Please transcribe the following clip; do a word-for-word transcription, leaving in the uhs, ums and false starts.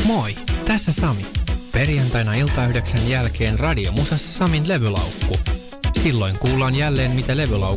Moi, tässä Sami. Perjantaina iltayhdeksän jälkeen Radio Musassa Samin levylaukku. Silloin kuullaan jälleen, mitä levylaukku